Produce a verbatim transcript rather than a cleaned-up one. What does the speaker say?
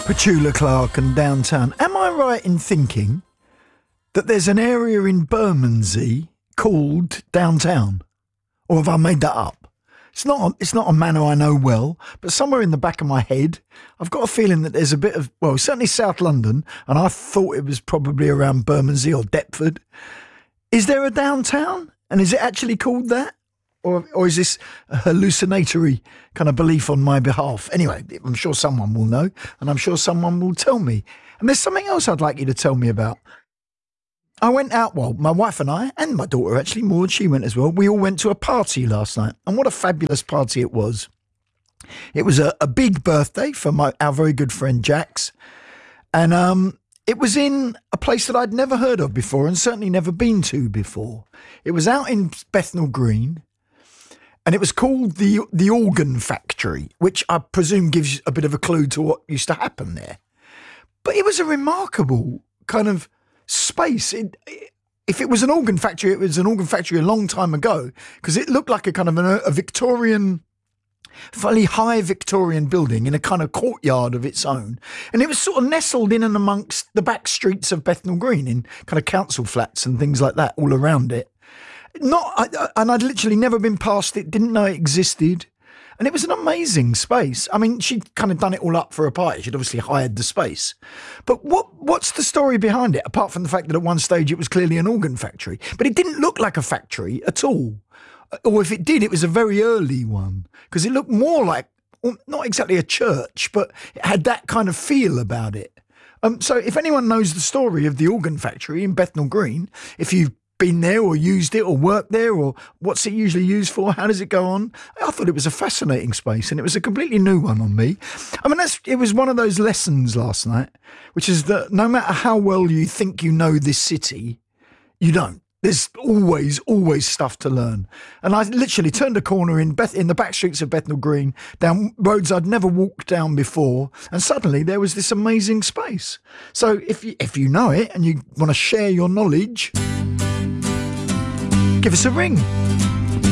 Petula Clark and downtown. Am I right in thinking that there's an area in Bermondsey called downtown? Or have I made that up? It's not, it's not a manor I know well, but somewhere in the back of my head, I've got a feeling that there's a bit of, well, certainly South London, and I thought it was probably around Bermondsey or Deptford. Is there a downtown? And is it actually called that? Or, or is this a hallucinatory kind of belief on my behalf? Anyway, I'm sure someone will know, and I'm sure someone will tell me. And there's something else I'd like you to tell me about. I went out, well, my wife and I, and my daughter actually, Maud, she went as well. We all went to a party last night, and what a fabulous party it was. It was a, a big birthday for my our very good friend Jax, and um, it was in a place that I'd never heard of before, and certainly never been to before. It was out in Bethnal Green. And it was called the the Organ Factory, which I presume gives a bit of a clue to what used to happen there. But it was a remarkable kind of space. It, if it was an organ factory, it was an organ factory a long time ago, because it looked like a kind of an, a Victorian, fairly high Victorian building in a kind of courtyard of its own. And it was sort of nestled in and amongst the back streets of Bethnal Green in kind of council flats and things like that all around it. Not, I, and I'd literally never been past it, didn't know it existed. And it was an amazing space. I mean, she'd kind of done it all up for a party. She'd obviously hired the space. But what what's the story behind it, apart from the fact that at one stage it was clearly an organ factory? But it didn't look like a factory at all. Or if it did, it was a very early one. Because it looked more like, not exactly a church, but it had that kind of feel about it. Um, so if anyone knows the story of the organ factory in Bethnal Green, if you've been there or used it or worked there, or what's it usually used for? How does it go on? I thought it was a fascinating space, and it was a completely new one on me. I mean, that's, it was one of those lessons last night, which is that no matter how well you think you know this city, you don't. There's always, always stuff to learn. And I literally turned a corner in Beth in the back streets of Bethnal Green, down roads I'd never walked down before, and suddenly there was this amazing space. So if you, if you know it and you want to share your knowledge, give us a ring.